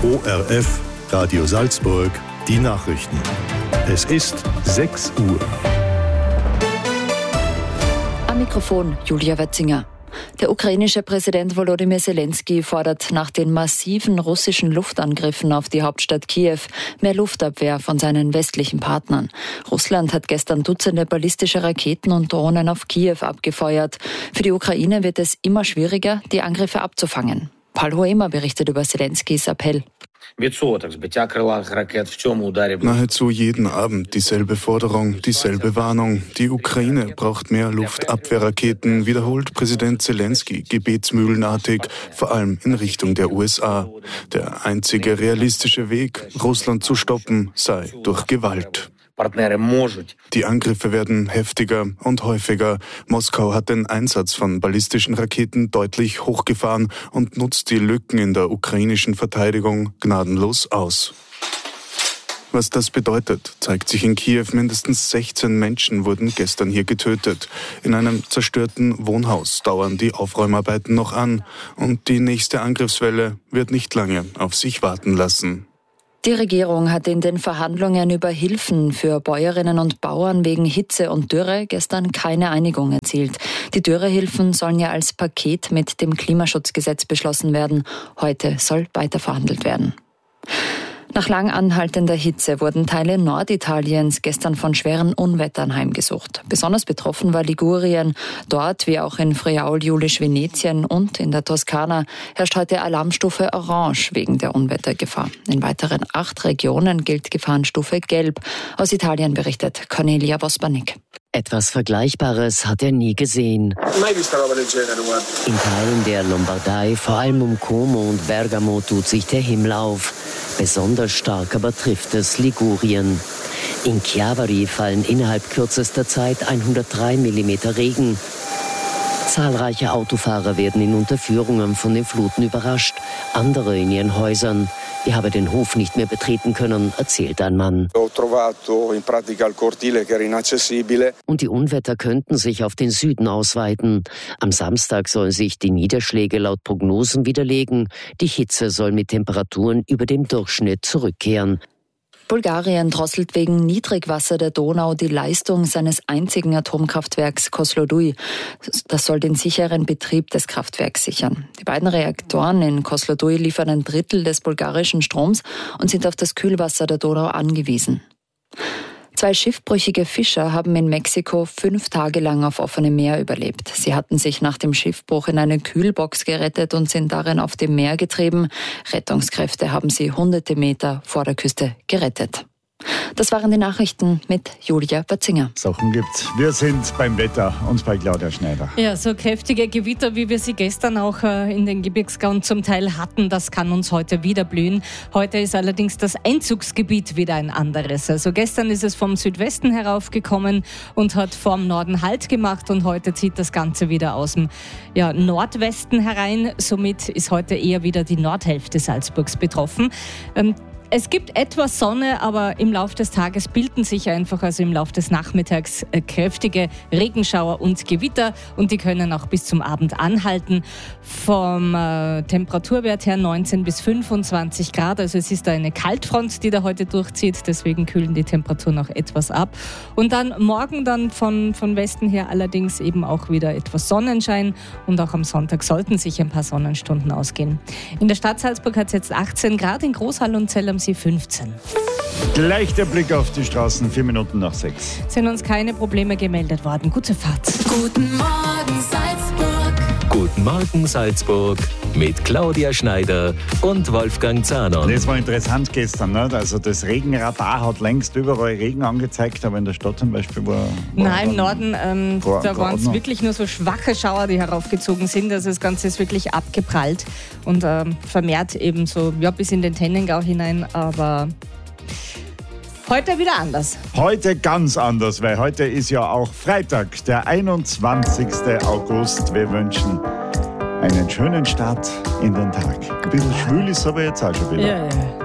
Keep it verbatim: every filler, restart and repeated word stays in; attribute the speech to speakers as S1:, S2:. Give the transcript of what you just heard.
S1: O R F, Radio Salzburg, die Nachrichten. Es ist sechs Uhr.
S2: Am Mikrofon Julia Wetzinger. Der ukrainische Präsident Volodymyr Zelensky fordert nach den massiven russischen Luftangriffen auf die Hauptstadt Kiew mehr Luftabwehr von seinen westlichen Partnern. Russland hat gestern Dutzende ballistische Raketen und Drohnen auf Kiew abgefeuert. Für die Ukraine wird es immer schwieriger, die Angriffe abzufangen. Paul Hoemer berichtet über Zelenskys Appell.
S3: Nahezu jeden Abend dieselbe Forderung, dieselbe Warnung. Die Ukraine braucht mehr Luftabwehrraketen, wiederholt Präsident Zelensky gebetsmühlenartig, vor allem in Richtung der U S A. Der einzige realistische Weg, Russland zu stoppen, sei durch Gewalt. Die Angriffe werden heftiger und häufiger. Moskau hat den Einsatz von ballistischen Raketen deutlich hochgefahren und nutzt die Lücken in der ukrainischen Verteidigung gnadenlos aus. Was das bedeutet, zeigt sich in Kiew. Mindestens sechzehn Menschen wurden gestern hier getötet. In einem zerstörten Wohnhaus dauern die Aufräumarbeiten noch an. Und die nächste Angriffswelle wird nicht lange auf sich warten lassen.
S2: Die Regierung hat in den Verhandlungen über Hilfen für Bäuerinnen und Bauern wegen Hitze und Dürre gestern keine Einigung erzielt. Die Dürrehilfen sollen ja als Paket mit dem Klimaschutzgesetz beschlossen werden. Heute soll weiter verhandelt werden. Nach lang anhaltender Hitze wurden Teile Norditaliens gestern von schweren Unwettern heimgesucht. Besonders betroffen war Ligurien. Dort, wie auch in Friaul-Julisch-Venetien und in der Toskana, herrscht heute Alarmstufe Orange wegen der Unwettergefahr. In weiteren acht Regionen gilt Gefahrenstufe Gelb. Aus Italien berichtet Cornelia Vospanik.
S4: Etwas Vergleichbares hat er nie gesehen. In Teilen der Lombardei, vor allem um Como und Bergamo, tut sich der Himmel auf. Besonders stark aber trifft es Ligurien. In Chiavari fallen innerhalb kürzester Zeit hundertdrei Millimeter Regen. Zahlreiche Autofahrer werden in Unterführungen von den Fluten überrascht, andere in ihren Häusern. Ich habe den Hof nicht mehr betreten können, erzählt ein Mann. Und die Unwetter könnten sich auf den Süden ausweiten. Am Samstag sollen sich die Niederschläge laut Prognosen widerlegen. Die Hitze soll mit Temperaturen über dem Durchschnitt zurückkehren.
S2: Bulgarien drosselt wegen Niedrigwasser der Donau die Leistung seines einzigen Atomkraftwerks Kozloduy. Das soll den sicheren Betrieb des Kraftwerks sichern. Die beiden Reaktoren in Kozloduy liefern ein Drittel des bulgarischen Stroms und sind auf das Kühlwasser der Donau angewiesen. Zwei schiffbrüchige Fischer haben in Mexiko fünf Tage lang auf offenem Meer überlebt. Sie hatten sich nach dem Schiffbruch in eine Kühlbox gerettet und sind darin auf dem Meer getrieben. Rettungskräfte haben sie hunderte Meter vor der Küste gerettet. Das waren die Nachrichten mit Julia Batzinger.
S5: Sachen gibt's. Wir sind beim Wetter und bei Claudia Schneider.
S6: Ja, so kräftige Gewitter, wie wir sie gestern auch in den Gebirgsgauen zum Teil hatten, das kann uns heute wieder blühen. Heute ist allerdings das Einzugsgebiet wieder ein anderes. Also gestern ist es vom Südwesten heraufgekommen und hat vorm Norden Halt gemacht und heute zieht das Ganze wieder aus dem ja, Nordwesten herein. Somit ist heute eher wieder die Nordhälfte Salzburgs betroffen. Ähm, Es gibt etwas Sonne, aber im Laufe des Tages bilden sich einfach, also im Laufe des Nachmittags, äh, kräftige Regenschauer und Gewitter und die können auch bis zum Abend anhalten. Vom äh, Temperaturwert her neunzehn bis fünfundzwanzig Grad, also es ist eine Kaltfront, die da heute durchzieht, deswegen kühlen die Temperaturen auch etwas ab. Und dann morgen dann von, von Westen her allerdings eben auch wieder etwas Sonnenschein und auch am Sonntag sollten sich ein paar Sonnenstunden ausgehen. In der Stadt Salzburg hat es jetzt achtzehn Grad, in Großhall und Zell haben sie fünfzehn.
S5: Gleich der Blick auf die Straßen, vier Minuten nach sechs.
S6: Sind uns keine Probleme gemeldet worden. Gute Fahrt.
S7: Guten Morgen Salzburg.
S8: Guten Morgen Salzburg mit Claudia Schneider und Wolfgang Zahner.
S5: Das war interessant gestern, ne? Also das Regenradar hat längst überall Regen angezeigt, aber in der Stadt zum Beispiel war... war
S6: Nein, im Norden, ähm,
S5: war,
S6: da waren es wirklich nur so schwache Schauer, die heraufgezogen sind. Also das Ganze ist wirklich abgeprallt und ähm, vermehrt eben so ja, bis in den Tennengau hinein, aber... Heute wieder anders.
S5: Heute ganz anders, weil heute ist ja auch Freitag, der einundzwanzigsten August. Wir wünschen einen schönen Start in den Tag. Ein bisschen schwül ist aber jetzt auch schon wieder.
S6: Ja, ja.